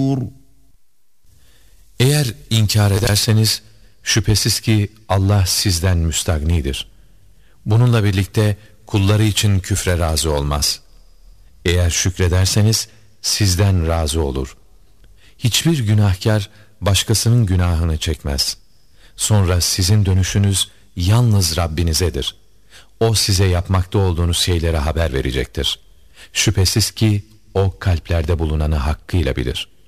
Eğer inkar ederseniz şüphesiz ki Allah sizden müstagnidir. Bununla birlikte kulları için küfre razı olmaz. Eğer şükrederseniz sizden razı olur. Hiçbir günahkar başkasının günahını çekmez. Sonra sizin dönüşünüz yalnız Rabbinizedir. O size yapmakta olduğunuz şeylere haber verecektir. Şüphesiz ki o kalplerde bulunanı hakkıyla bilir.